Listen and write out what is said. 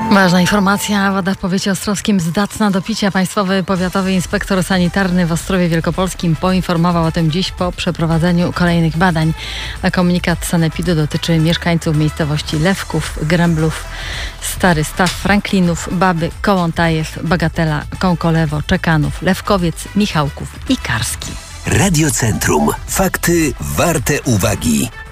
Ważna informacja. Woda w powiecie ostrowskim zdatna do picia. Państwowy Powiatowy Inspektor Sanitarny w Ostrowie Wielkopolskim poinformował o tym dziś po przeprowadzeniu kolejnych badań. A komunikat sanepidu dotyczy mieszkańców miejscowości Lewków, Gręblów, Stary Staw, Franklinów, Baby, Kołątajew, Bagatela, Kąkolewo, Czekanów, Lewkowiec, Michałków i Karski. Radiocentrum. Fakty warte uwagi.